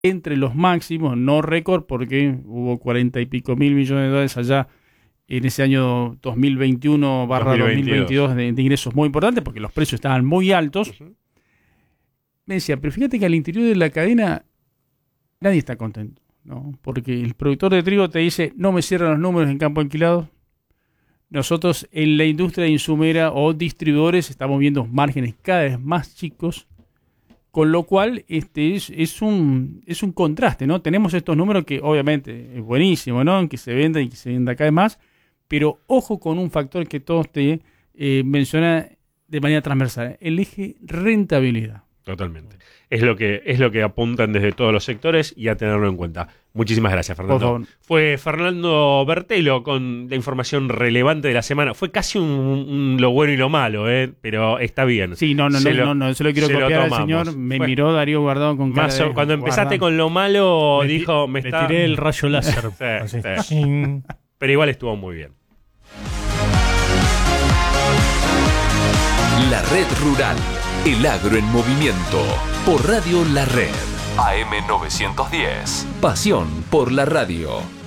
entre los máximos, no récord, porque hubo 40 y pico mil millones de dólares allá en ese año 2021/2022 de ingresos muy importantes, porque los precios estaban muy altos. Uh-huh. Me decía, pero fíjate que al interior de la cadena nadie está contento, ¿no? Porque el productor de trigo te dice, no me cierran los números en campo alquilado. Nosotros en la industria insumera o distribuidores estamos viendo márgenes cada vez más chicos, con lo cual es un contraste, ¿no? Tenemos estos números que obviamente es buenísimo, ¿no? Que se venda y que se venda cada vez más, pero ojo con un factor que todos te mencionan de manera transversal, el eje rentabilidad. Totalmente. Es lo que apuntan desde todos los sectores y a tenerlo en cuenta. Muchísimas gracias, Fernando. Fue Fernando Bertelo con la información relevante de la semana. Fue casi un lo bueno y lo malo, pero está bien. Sí, no se lo quiero copiar al señor. Me miró Darío Guardado con cara de... Cuando empezaste con lo malo, dijo... Me tiré el rayo láser. Sí. Pero igual estuvo muy bien. La Red Rural. El agro en movimiento. Por Radio La Red. AM 910. Pasión por la radio.